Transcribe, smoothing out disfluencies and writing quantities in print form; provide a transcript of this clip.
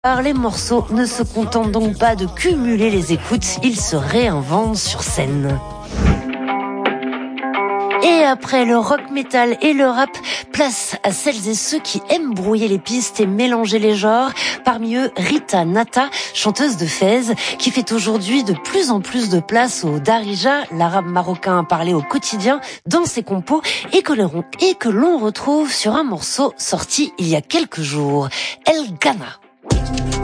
Alors, les morceaux ne se contentent donc pas de cumuler les écoutes, ils se réinventent sur scène. Et après le rock metal et le rap, place à celles et ceux qui aiment brouiller les pistes et mélanger les genres. Parmi eux, Rita Nata, chanteuse de Fès, qui fait aujourd'hui de plus en plus de place au darija, l'arabe marocain parlé au quotidien dans ses compos et que l'on retrouve sur un morceau sorti il y a quelques jours, El Ghana.